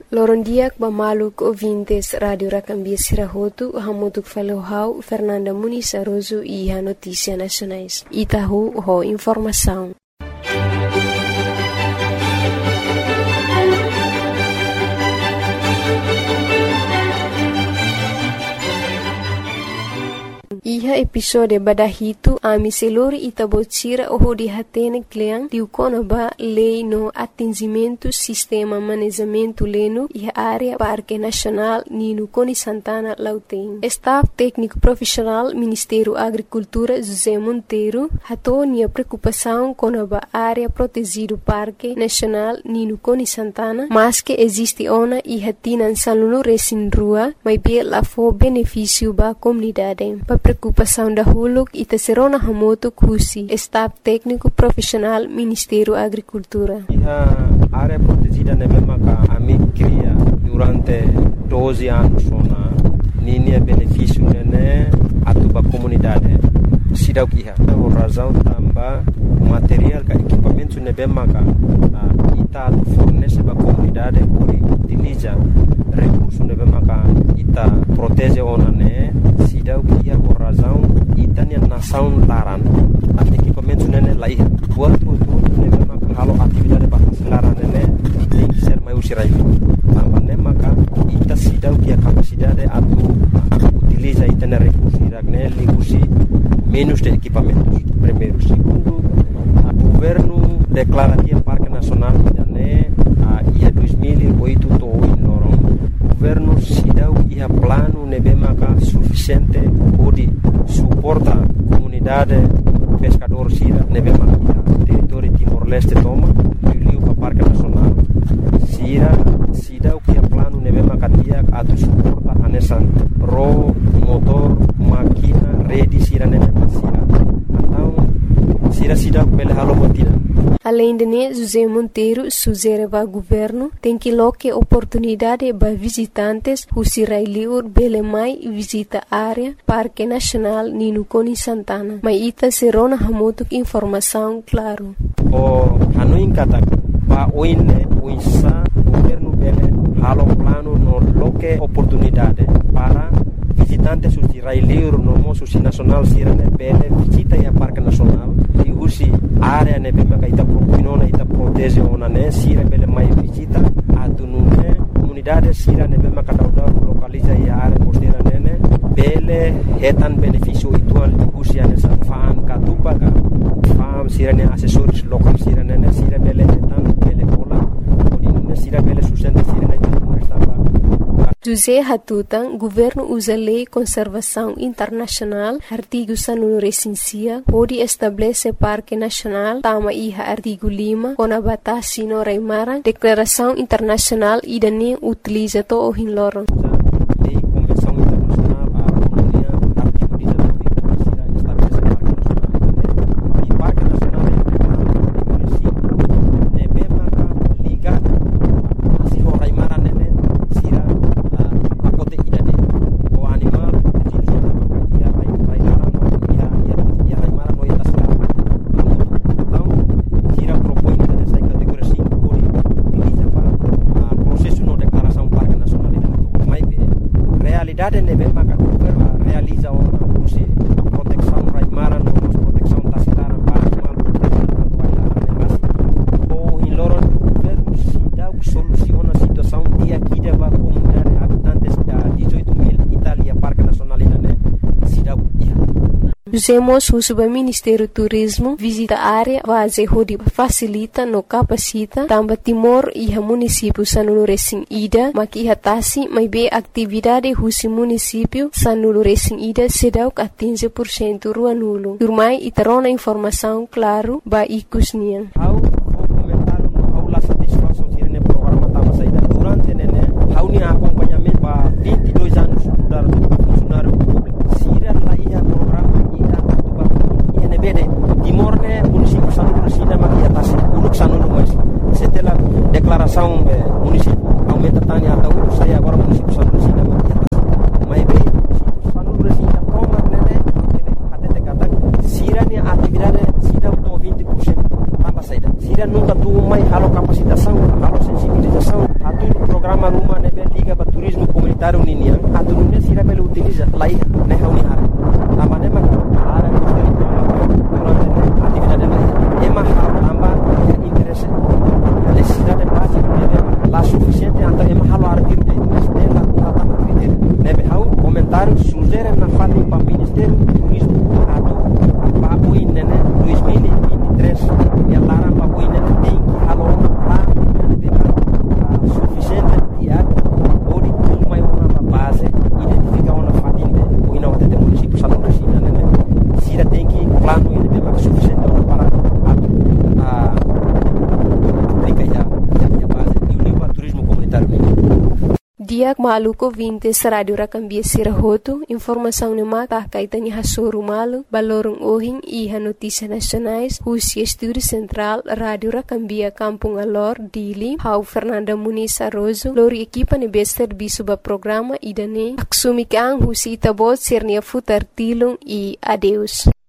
Loron dia bamaluk ouvintes Radio Racambia Sirahotu, hamutuk falohau Fernanda Muniz Aroso e a Notícia Nacionais. Itahu ho informação. Iha episode badahitu ami selori itabotira oho di hatene kleang diukona ba lei no atingimento sistema manejamento leno iha área Parque Nacional Nino Coni Santana Lauteng. Staff técnico profissional Ministério Agricultura José Monteiro hatonia preocupação com a área protegido Parque Nacional Nino Coni Santana, mas que existe ona iha tinan saluno resin rua, mas bem lá for benefício ba comunidade. Preocupação da Huluk e Tesserona Hamoto Kusi, Staff Técnico Profissional Ministério Agricultura. A área protegida na mesma que a mim cria durante 12 anos, ninha benefício né a tua comunidade. Sida o que é a razão também material que equipamento na mesma que ita fornece para a comunidade por utiliza recursos na mesma que ita protege ona né. Sida o que é a razão ita nem nação laran a equipamento né lá é outro na mesma que halo atividade para laran né tem que ser mais usirai também né maka ita sida o que é a capacidade a utiliza ita na recursos né ligusi menos de equipamentos. Primeiro. Segundo, o governo declara que o Parque Nacional né, ia 2008 em Lorong. O governo se dá o plano nebemaka suficiente para suportar a comunidade pescador sira nebemaka território Timor-Leste toma e para o Parque Nacional. Sira se dá o plano nebemaka dia a suportar a nessa ro motor máquina rede sira nebemaka sira. Além de José Monteiro sugere ao governo tem que loque oportunidade para visitantes who sirai liur bele mai visita área Parque Nacional Nino Coni Santana. Mas ita serona hamotuk informação claro. O hanuin kata pa oine uisa governo bele halo plano no loque oportunidade para visitantes who sirai liur no mo susi nacional sirane bele visita ya Parque Nacional e usi área ne bema kaita propinona ita protege ona ne sira bele mai visita atunune comunidade sira ne bema kadauda localiza ya área costeira nene bele hetan benefício ituan usi ane sa faan katupaga fam sira ne assessores local sira nene sira bele hetan bele kola odinune sira bele sustenta sira ne José Hatutan, governo usa lei conservação internacional, artigo sanun recensia, pode estabelecer Parque Nacional, tama iha artigo 5, com a batasi no Raimara, declaração internacional e dane utiliza to o hinloron. Usemos o Subministério Turismo visita a área base onde facilita no capacita também Timor e a município Sanulu Recém Ida maki hatasi mai be atividade husi município Sanulu Recém Ida sedau a 15% rua nulo. Turmai itarona informação claro ba ikusnian. Durante nene haunia acompanhamento para 22 anos estudar funcionário público. Sira lá ia programa Timor-ne município Sanulu Resina maki atas uluk Sanulu mas setelah declaração município aumenta tanya atau saya agora município Sanulu Resina maki atas mai be município Sanulu Resina promar nene até kata sira ni atividade sida to 20% tambah saida sira nunca tu mai halo capacitação halo sensibilização atu programa Ia maluco vintes Radio Rakambia Sirahoto, informação no mata kaitanya hasoro malo, balorong ohin iha notícias nacionais, Rússia Estúdio Central, Radio Rakambia Kampung Alor, Dili, Hau Fernanda Muniz Arrozo, lori equipa ne bester bisuba programa idane, aksumikang Rússia Itabot Sirnia Futar Tilung e adeus.